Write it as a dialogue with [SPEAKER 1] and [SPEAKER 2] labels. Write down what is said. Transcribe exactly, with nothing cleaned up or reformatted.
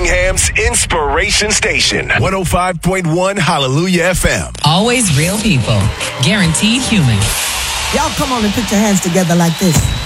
[SPEAKER 1] Birmingham's Inspiration Station. one oh five point one Hallelujah F M.
[SPEAKER 2] Always real people. Guaranteed human.
[SPEAKER 3] Y'all come on and put your hands together like this.